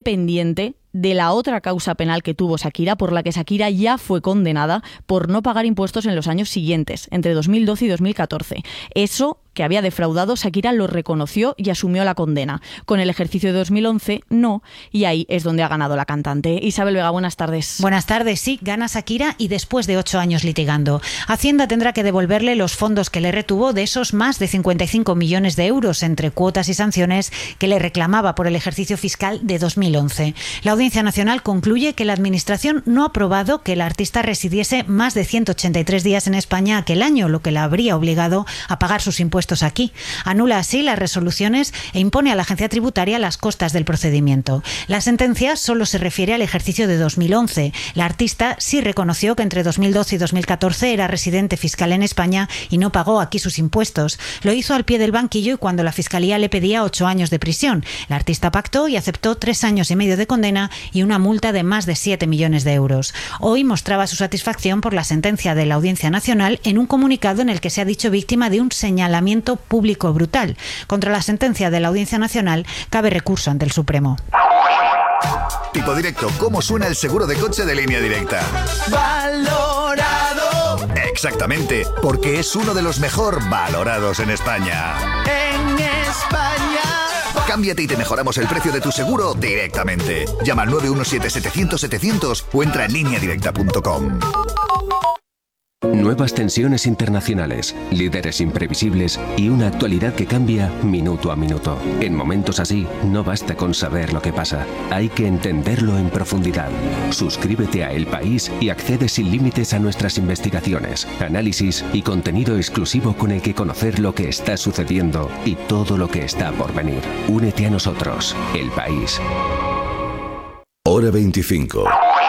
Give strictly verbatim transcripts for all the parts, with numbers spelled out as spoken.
pendiente de la otra causa penal que tuvo Shakira, por la que Shakira ya fue condenada por no pagar impuestos en los años siguientes, entre dos mil doce y dos mil catorce. Eso que había defraudado, Shakira lo reconoció y asumió la condena. Con el ejercicio de dos mil once, no, y ahí es donde ha ganado la cantante. Isabel Vega, buenas tardes. Buenas tardes, sí, gana Shakira y después de ocho años litigando. Hacienda tendrá que devolverle los fondos que le retuvo de esos más de cincuenta y cinco millones de euros entre cuotas y sanciones que le reclamaba por el ejercicio fiscal de dos mil once. La Audiencia Nacional concluye que la Administración no ha probado que el artista residiese más de ciento ochenta y tres días en España aquel año, lo que la habría obligado a pagar sus impuestos aquí. Anula así las resoluciones e impone a la agencia tributaria las costas del procedimiento. La sentencia solo se refiere al ejercicio de dos mil once. La artista sí reconoció que entre dos mil doce y dos mil catorce era residente fiscal en España y no pagó aquí sus impuestos. Lo hizo al pie del banquillo y cuando la Fiscalía le pedía ocho años de prisión. La artista pactó y aceptó tres años y medio de condena y una multa de más de siete millones de euros. Hoy mostraba su satisfacción por la sentencia de la Audiencia Nacional en un comunicado en el que se ha dicho víctima de un señalamiento público brutal. Contra la sentencia de la Audiencia Nacional cabe recurso ante el Supremo. Tipo Directo, ¿cómo suena el seguro de coche de Línea Directa? ¡Valorado! Exactamente, porque es uno de los mejor valorados en España. En España. Cámbiate y te mejoramos el precio de tu seguro directamente. Llama al nueve uno siete, setecientos, setecientos o entra en línea directa punto com. Nuevas tensiones internacionales, líderes imprevisibles y una actualidad que cambia minuto a minuto. En momentos así, no basta con saber lo que pasa, hay que entenderlo en profundidad. Suscríbete a El País y accede sin límites a nuestras investigaciones, análisis y contenido exclusivo con el que conocer lo que está sucediendo y todo lo que está por venir. Únete a nosotros, El País. Hora veinticinco,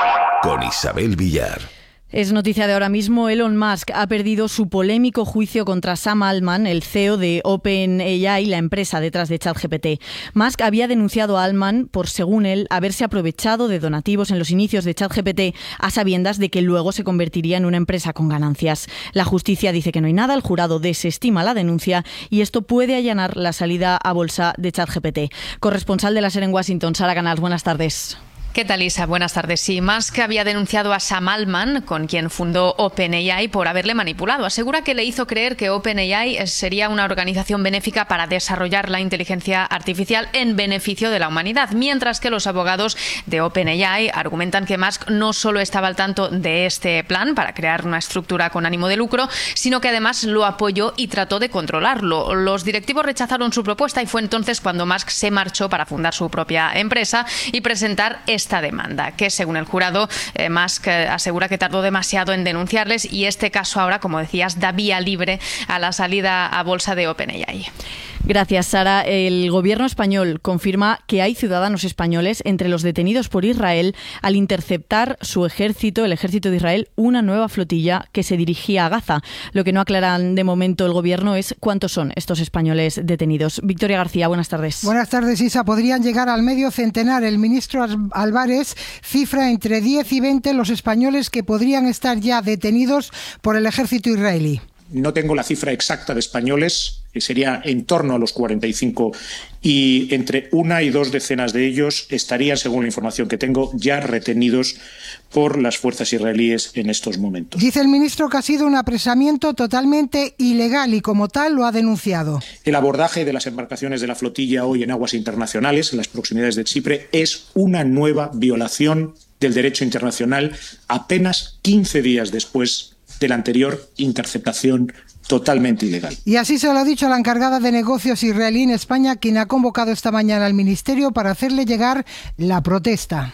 con Isabel Villar. Es noticia de ahora mismo, Elon Musk ha perdido su polémico juicio contra Sam Altman, el C E O de OpenAI, la empresa detrás de ChatGPT. Musk había denunciado a Altman por, según él, haberse aprovechado de donativos en los inicios de ChatGPT a sabiendas de que luego se convertiría en una empresa con ganancias. La justicia dice que no hay nada, el jurado desestima la denuncia y esto puede allanar la salida a bolsa de ChatGPT. Corresponsal de la SER en Washington, Sara Canals, buenas tardes. ¿Qué tal, Isa? Buenas tardes. Sí, Musk había denunciado a Sam Altman, con quien fundó OpenAI, por haberle manipulado. Asegura que le hizo creer que OpenAI sería una organización benéfica para desarrollar la inteligencia artificial en beneficio de la humanidad, mientras que los abogados de OpenAI argumentan que Musk no solo estaba al tanto de este plan para crear una estructura con ánimo de lucro, sino que además lo apoyó y trató de controlarlo. Los directivos rechazaron su propuesta y fue entonces cuando Musk se marchó para fundar su propia empresa y presentar esta demanda, que según el jurado, eh, Musk eh, asegura que tardó demasiado en denunciarles y este caso ahora, como decías, da vía libre a la salida a bolsa de OpenAI. Gracias, Sara. El gobierno español confirma que hay ciudadanos españoles entre los detenidos por Israel al interceptar su ejército, el ejército de Israel, una nueva flotilla que se dirigía a Gaza. Lo que no aclaran de momento el gobierno es cuántos son estos españoles detenidos. Victoria García, buenas tardes. Buenas tardes, Isa. Podrían llegar al medio centenar. El ministro Álvarez cifra entre diez y veinte los españoles que podrían estar ya detenidos por el ejército israelí. No tengo la cifra exacta de españoles, que sería en torno a los cuarenta y cinco, y entre una y dos decenas de ellos estarían, según la información que tengo, ya retenidos por las fuerzas israelíes en estos momentos. Dice el ministro que ha sido un apresamiento totalmente ilegal y como tal lo ha denunciado. El abordaje de las embarcaciones de la flotilla hoy en aguas internacionales, en las proximidades de Chipre, es una nueva violación del derecho internacional apenas quince días después de la anterior interceptación totalmente ilegal. Y así se lo ha dicho la encargada de negocios israelí en España, quien ha convocado esta mañana al ministerio para hacerle llegar la protesta.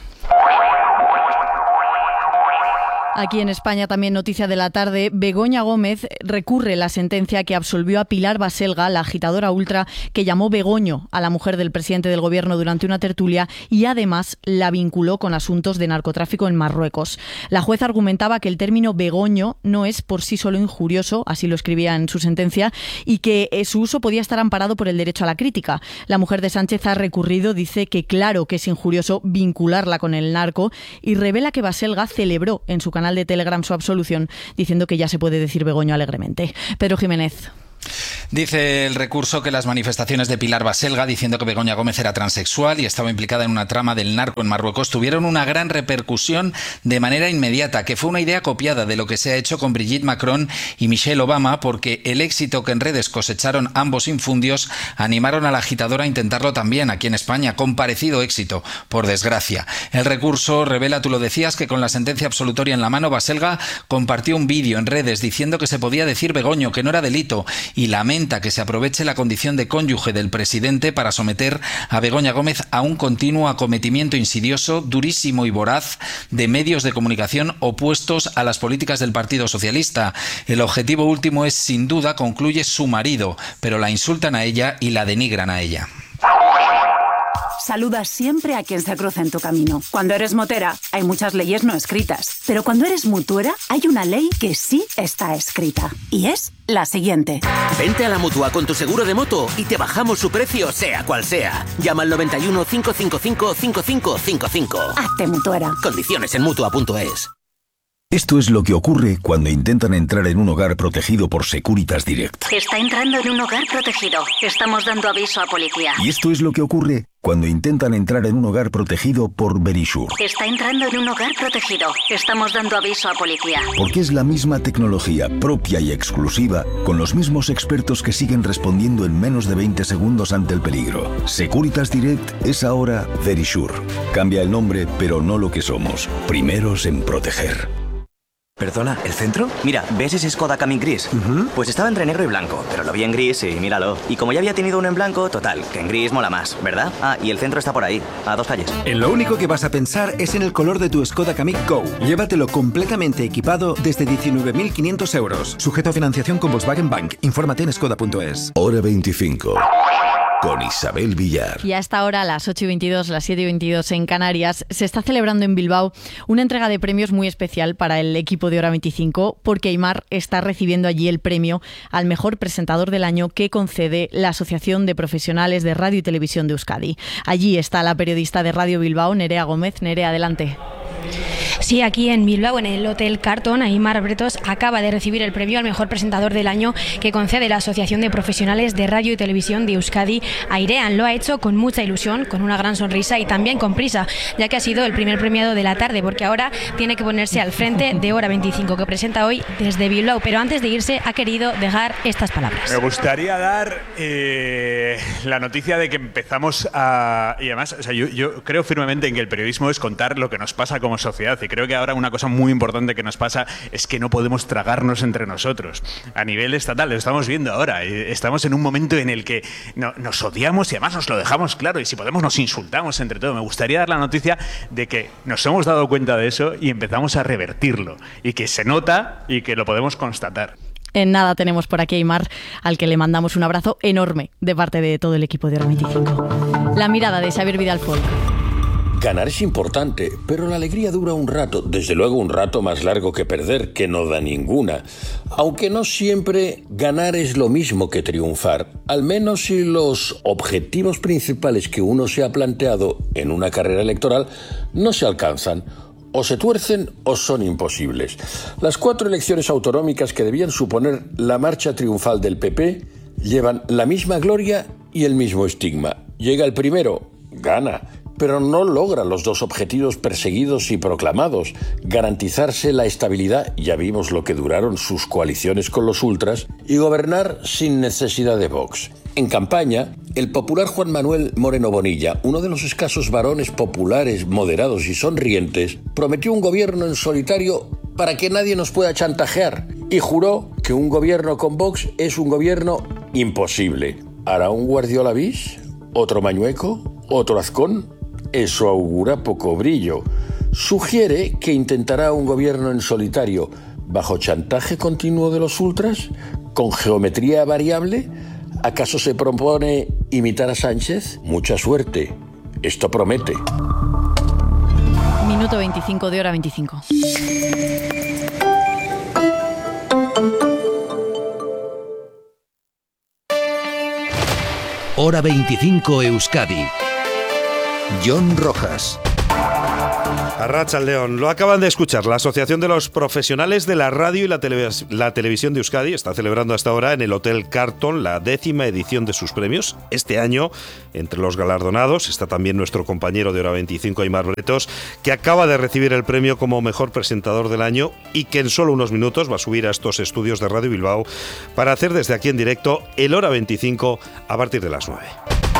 Aquí en España también noticia de la tarde, Begoña Gómez recurre la sentencia que absolvió a Pilar Baselga, la agitadora ultra que llamó Begoño a la mujer del presidente del gobierno durante una tertulia y además la vinculó con asuntos de narcotráfico en Marruecos. La jueza argumentaba que el término Begoño no es por sí solo injurioso, así lo escribía en su sentencia, y que su uso podía estar amparado por el derecho a la crítica. La mujer de Sánchez ha recurrido, dice que claro que es injurioso vincularla con el narco y revela que Baselga celebró en su canal de Telegram su absolución, diciendo que ya se puede decir Begoño alegremente. Pedro Jiménez. Dice el recurso que las manifestaciones de Pilar Baselga diciendo que Begoña Gómez era transexual y estaba implicada en una trama del narco en Marruecos tuvieron una gran repercusión de manera inmediata, que fue una idea copiada de lo que se ha hecho con Brigitte Macron y Michelle Obama, porque el éxito que en redes cosecharon ambos infundios animaron a la agitadora a intentarlo también aquí en España, con parecido éxito, por desgracia. El recurso revela, tú lo decías, que con la sentencia absolutoria en la mano, Baselga compartió un vídeo en redes diciendo que se podía decir Begoño, que no era delito, y lamenta que se aproveche la condición de cónyuge del presidente para someter a Begoña Gómez a un continuo acometimiento insidioso, durísimo y voraz de medios de comunicación opuestos a las políticas del Partido Socialista. El objetivo último es, sin duda, concluye su marido, pero la insultan a ella y la denigran a ella. Saludas siempre a quien se cruza en tu camino. Cuando eres motera, hay muchas leyes no escritas. Pero cuando eres mutuera, hay una ley que sí está escrita. Y es la siguiente. Vente a la Mutua con tu seguro de moto y te bajamos su precio, sea cual sea. Llama al noventa y uno, cinco cinco cinco, cinco cinco cinco cinco. Hazte mutuera. Condiciones en mutua punto es. Esto es lo que ocurre cuando intentan entrar en un hogar protegido por Securitas Direct. Está entrando en un hogar protegido. Estamos dando aviso a policía. Y esto es lo que ocurre cuando intentan entrar en un hogar protegido por Verisure. Está entrando en un hogar protegido. Estamos dando aviso a policía. Porque es la misma tecnología propia y exclusiva, con los mismos expertos que siguen respondiendo en menos de veinte segundos ante el peligro. Securitas Direct es ahora Verisure. Cambia el nombre, pero no lo que somos. Primeros en proteger. Perdona, ¿el centro? Mira, ¿ves ese Skoda Kamiq gris? Uh-huh. Pues estaba entre negro y blanco, pero lo vi en gris y míralo. Y como ya había tenido uno en blanco, total, que en gris mola más, ¿verdad? Ah, y el centro está por ahí, a dos calles. En lo único que vas a pensar es en el color de tu Skoda Kamiq Go. Llévatelo completamente equipado desde diecinueve mil quinientos euros. Sujeto a financiación con Volkswagen Bank. Infórmate en skoda punto es. Hora veinticinco. Con Isabel Villar. Y a esta hora, a las ocho y veintidós, las siete y veintidós en Canarias, se está celebrando en Bilbao una entrega de premios muy especial para el equipo de Hora veinticinco, porque Aimar está recibiendo allí el premio al mejor presentador del año que concede la Asociación de Profesionales de Radio y Televisión de Euskadi. Allí está la periodista de Radio Bilbao, Nerea Gómez. Nerea, adelante. Sí, aquí en Bilbao, en el Hotel Carton, Aimar Bretos acaba de recibir el premio al mejor presentador del año que concede la Asociación de Profesionales de Radio y Televisión de Euskadi, Airean. Lo ha hecho con mucha ilusión, con una gran sonrisa y también con prisa, ya que ha sido el primer premiado de la tarde, porque ahora tiene que ponerse al frente de Hora veinticinco, que presenta hoy desde Bilbao. Pero antes de irse ha querido dejar estas palabras. Me gustaría dar eh, la noticia de que empezamos a... Y además, o sea, yo, yo creo firmemente en que el periodismo es contar lo que nos pasa como sociedad, y creo que ahora una cosa muy importante que nos pasa es que no podemos tragarnos entre nosotros. A nivel estatal, lo estamos viendo ahora. Estamos en un momento en el que no, nos odiamos y además nos lo dejamos claro, y si podemos nos insultamos entre todos. Me gustaría dar la noticia de que nos hemos dado cuenta de eso y empezamos a revertirlo, y que se nota y que lo podemos constatar. En nada tenemos por aquí a Aimar, al que le mandamos un abrazo enorme de parte de todo el equipo de Hora veinticinco. La mirada de Xavier Vidal-Folk. Ganar es importante, pero la alegría dura un rato, desde luego un rato más largo que perder, que no da ninguna. Aunque no siempre ganar es lo mismo que triunfar, al menos si los objetivos principales que uno se ha planteado en una carrera electoral no se alcanzan, o se tuercen o son imposibles. Las cuatro elecciones autonómicas que debían suponer la marcha triunfal del P P llevan la misma gloria y el mismo estigma. Llega el primero, gana, pero no logra los dos objetivos perseguidos y proclamados: garantizarse la estabilidad, ya vimos lo que duraron sus coaliciones con los ultras, y gobernar sin necesidad de Vox. En campaña, el popular Juan Manuel Moreno Bonilla, uno de los escasos varones populares moderados y sonrientes, prometió un gobierno en solitario para que nadie nos pueda chantajear, y juró que un gobierno con Vox es un gobierno imposible. ¿Hará un Guardiola bis? ¿Otro Mañueco? ¿Otro Azcón? Eso augura poco brillo. Sugiere que intentará un gobierno en solitario, bajo chantaje continuo de los ultras, con geometría variable. ¿Acaso se propone imitar a Sánchez? Mucha suerte. Esto promete. Minuto veinticinco de Hora veinticinco. Hora veinticinco Euskadi. Jon Rojas. Arratsaldeon, lo acaban de escuchar. La Asociación de los Profesionales de la Radio y la, Televis- la Televisión de Euskadi está celebrando hasta ahora en el Hotel Carlton la décima edición de sus premios. Este año, entre los galardonados, está también nuestro compañero de Hora veinticinco, Aimar Bretos, que acaba de recibir el premio como mejor presentador del año y que en solo unos minutos va a subir a estos estudios de Radio Bilbao para hacer desde aquí en directo el Hora veinticinco a partir de las nueve.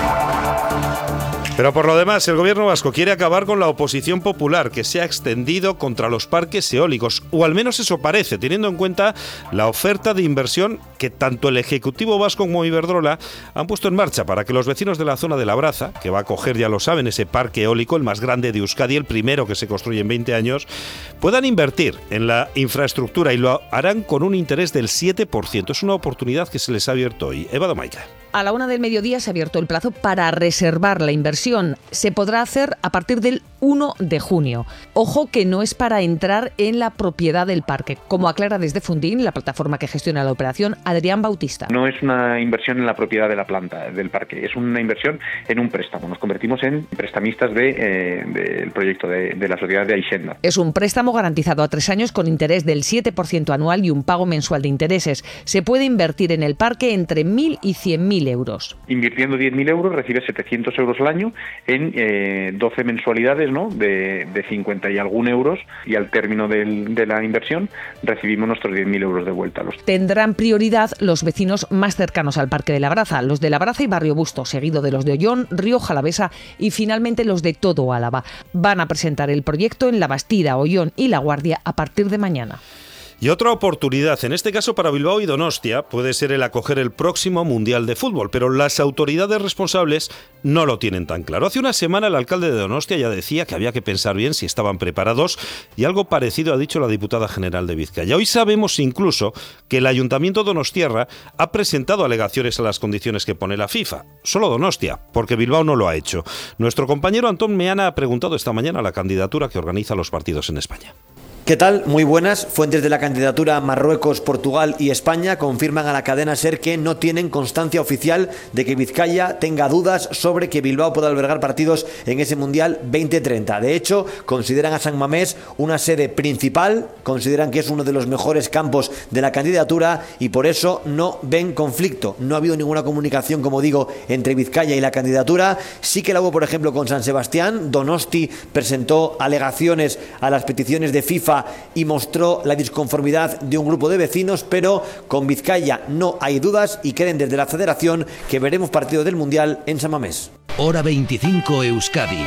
Pero por lo demás, el gobierno vasco quiere acabar con la oposición popular que se ha extendido contra los parques eólicos, o al menos eso parece, teniendo en cuenta la oferta de inversión que tanto el Ejecutivo vasco como Iberdrola han puesto en marcha para que los vecinos de la zona de Labraza, que va a acoger, ya lo saben, ese parque eólico, el más grande de Euskadi, el primero que se construye en veinte años, puedan invertir en la infraestructura y lo harán con un interés del siete por ciento. Es una oportunidad que se les ha abierto hoy. Eva Domaica. A la una del mediodía se ha abierto el plazo para reservar la inversión. Se podrá hacer a partir del uno de junio. Ojo que no es para entrar en la propiedad del parque, como aclara desde Fundin, la plataforma que gestiona la operación, Adrián Bautista. No es una inversión en la propiedad de la planta del parque, es una inversión en un préstamo. Nos convertimos en prestamistas de, eh, del proyecto de, de la sociedad de Aixenda. Es un préstamo garantizado a tres años con interés del siete por ciento anual y un pago mensual de intereses. Se puede invertir en el parque entre mil y cien mil euros. Invirtiendo diez mil euros recibes setecientos euros al año en eh, doce mensualidades, ¿no? de, de cincuenta y algún euros, y al término del, de la inversión recibimos nuestros diez mil euros de vuelta. Los... Tendrán prioridad los vecinos más cercanos al Parque de Labraza, los de Labraza y Barrio Busto, seguido de los de Ollón, Río Jalavesa y finalmente los de todo Álava. Van a presentar el proyecto en La Bastida, Ollón y La Guardia a partir de mañana. Y otra oportunidad, en este caso para Bilbao y Donostia, puede ser el acoger el próximo Mundial de Fútbol, pero las autoridades responsables no lo tienen tan claro. Hace una semana el alcalde de Donostia ya decía que había que pensar bien si estaban preparados, y algo parecido ha dicho la diputada general de Vizcaya. Hoy sabemos incluso que el Ayuntamiento donostiarra ha presentado alegaciones a las condiciones que pone la FIFA. Solo Donostia, porque Bilbao no lo ha hecho. Nuestro compañero Antón Meana ha preguntado esta mañana a la candidatura que organiza los partidos en España. ¿Qué tal? Muy buenas. Fuentes de la candidatura Marruecos, Portugal y España confirman a la cadena SER que no tienen constancia oficial de que Vizcaya tenga dudas sobre que Bilbao pueda albergar partidos en ese Mundial veinte treinta. De hecho, consideran a San Mamés una sede principal, consideran que es uno de los mejores campos de la candidatura y por eso no ven conflicto. No ha habido ninguna comunicación, como digo, entre Vizcaya y la candidatura. Sí que la hubo, por ejemplo, con San Sebastián. Donosti presentó alegaciones a las peticiones de FIFA y mostró la disconformidad de un grupo de vecinos, pero con Vizcaya no hay dudas y creen desde la federación que veremos partido del Mundial en San Mamés. Hora veinticinco Euskadi.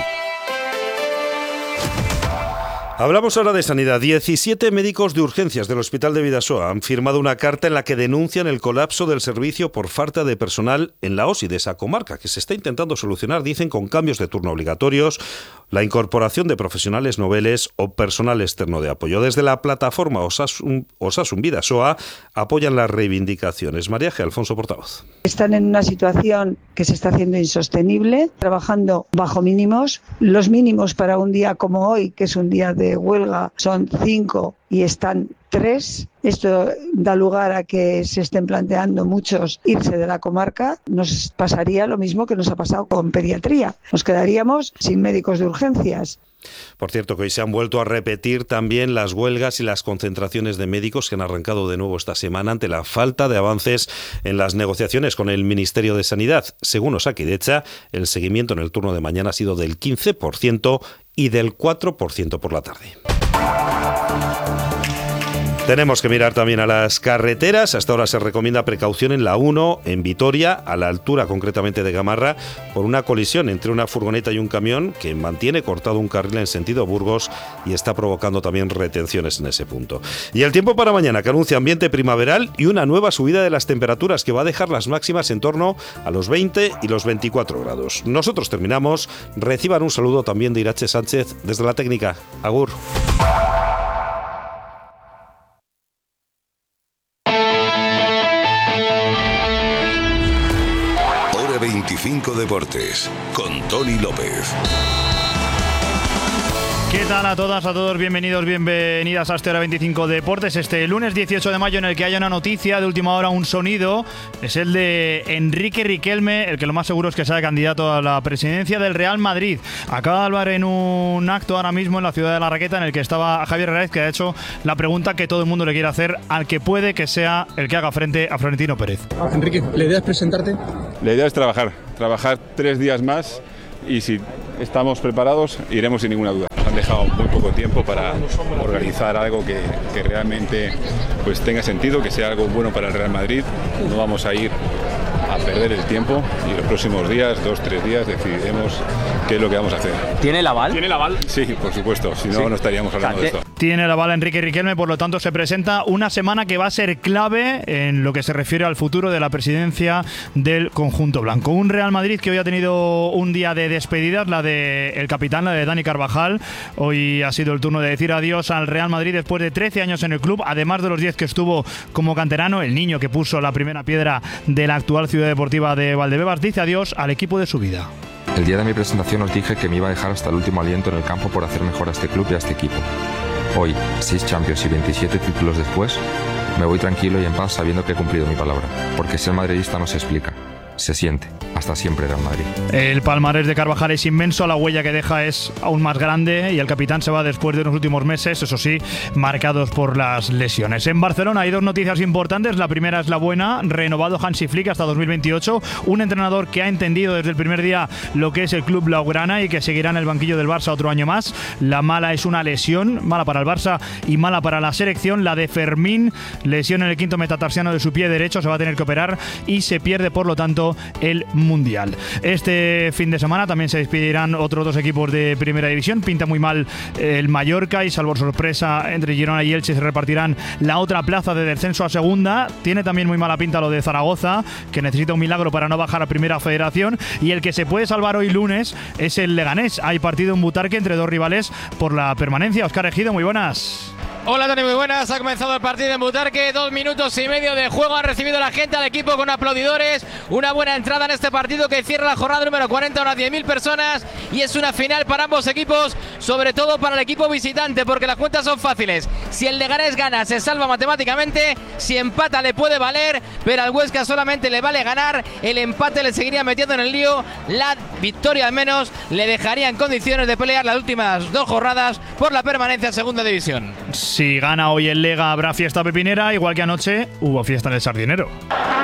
Hablamos ahora de sanidad. diecisiete médicos de urgencias del Hospital de Bidasoa han firmado una carta en la que denuncian el colapso del servicio por falta de personal en la O S I de esa comarca, que se está intentando solucionar, dicen, con cambios de turno obligatorios, la incorporación de profesionales noveles o personal externo de apoyo. Desde la plataforma Osasun, Osasun Bidasoa apoyan las reivindicaciones. María G. Alfonso, portavoz. Están en una situación que se está haciendo insostenible, trabajando bajo mínimos. Los mínimos para un día como hoy, que es un día de huelga, son cinco y están tres. Esto da lugar a que se estén planteando muchos irse de la comarca. Nos pasaría lo mismo que nos ha pasado con pediatría. Nos quedaríamos sin médicos de urgencias. Por cierto, que hoy se han vuelto a repetir también las huelgas y las concentraciones de médicos que han arrancado de nuevo esta semana ante la falta de avances en las negociaciones con el Ministerio de Sanidad. Según Osakidecha, el seguimiento en el turno de mañana ha sido del quince por ciento y del cuatro por ciento por la tarde. Tenemos que mirar también a las carreteras. Hasta ahora se recomienda precaución en la uno, en Vitoria, a la altura concretamente de Gamarra, por una colisión entre una furgoneta y un camión que mantiene cortado un carril en sentido Burgos y está provocando también retenciones en ese punto. Y el tiempo para mañana, que anuncia ambiente primaveral y una nueva subida de las temperaturas que va a dejar las máximas en torno a los veinte y los veinticuatro grados. Nosotros terminamos. Reciban un saludo también de Irache Sánchez desde la técnica. Agur. veinticinco Deportes con Tony López. ¿Qué tal a todas, a todos? Bienvenidos, bienvenidas a este Hora veinticinco Deportes. Este lunes dieciocho de mayo en el que haya una noticia de última hora, un sonido, es el de Enrique Riquelme, el que lo más seguro es que sea candidato a la presidencia del Real Madrid. Acaba de hablar en un acto ahora mismo en la ciudad de La Raqueta en el que estaba Javier Hernández, que ha hecho la pregunta que todo el mundo le quiere hacer al que puede que sea el que haga frente a Florentino Pérez. Enrique, ¿la idea es presentarte? La idea es trabajar, trabajar tres días más y si estamos preparados iremos sin ninguna duda. Han dejado muy poco tiempo para organizar algo que, que realmente pues tenga sentido, que sea algo bueno para el Real Madrid. No vamos a ir a perder el tiempo y los próximos días, dos, tres días, decidiremos qué es lo que vamos a hacer. ¿Tiene el aval? ¿Tiene el aval? Sí, por supuesto, si no, sí. no estaríamos hablando Cante. de esto. Tiene el aval Enrique Riquelme, por lo tanto se presenta una semana que va a ser clave en lo que se refiere al futuro de la presidencia del conjunto blanco. Un Real Madrid que hoy ha tenido un día de despedidas, la de el capitán, la de Dani Carvajal. Hoy ha sido el turno de decir adiós al Real Madrid después de trece años en el club, además de los diez que estuvo como canterano, el niño que puso la primera piedra de la actual ciudad deportiva de Valdebebas, dice adiós al equipo de su vida. El día de mi presentación os dije que me iba a dejar hasta el último aliento en el campo por hacer mejor a este club y a este equipo. Hoy, seis Champions y veintisiete títulos después, me voy tranquilo y en paz sabiendo que he cumplido mi palabra, porque ser madridista no se explica, se siente. Hasta siempre Real Madrid. El palmarés de Carvajal es inmenso, la huella que deja es aún más grande y el capitán se va después de los últimos meses, eso sí, marcados por las lesiones. En Barcelona hay dos noticias importantes. La primera es la buena, renovado Hansi Flick hasta dos mil veintiocho, un entrenador que ha entendido desde el primer día lo que es el club blaugrana y que seguirá en el banquillo del Barça otro año más. La mala es una lesión, mala para el Barça y mala para la selección, la de Fermín, lesión en el quinto metatarsiano de su pie derecho, se va a tener que operar y se pierde por lo tanto el Mundial. Este fin de semana también se despedirán otros dos equipos de Primera División. Pinta muy mal el Mallorca y salvo sorpresa entre Girona y Elche se repartirán la otra plaza de descenso a segunda. Tiene también muy mala pinta lo de Zaragoza, que necesita un milagro para no bajar a Primera Federación, y el que se puede salvar hoy lunes es el Leganés. Hay partido en Butarque entre dos rivales por la permanencia. Óscar Ejido, muy buenas. Hola Tony, muy buenas. Ha comenzado el partido en Butarque, dos minutos y medio de juego. Han recibido la gente al equipo con aplaudidores. Una buena entrada en este partido que cierra la jornada número cuarenta, unas diez mil personas. Y es una final para ambos equipos, sobre todo para el equipo visitante, porque las cuentas son fáciles. Si el Leganés gana, se salva matemáticamente. Si empata, le puede valer, pero al Huesca solamente le vale ganar. El empate le seguiría metiendo en el lío. La victoria al menos le dejaría en condiciones de pelear las últimas dos jornadas por la permanencia en segunda división. Si gana hoy el Lega habrá fiesta pepinera, igual que anoche hubo fiesta en el Sardinero.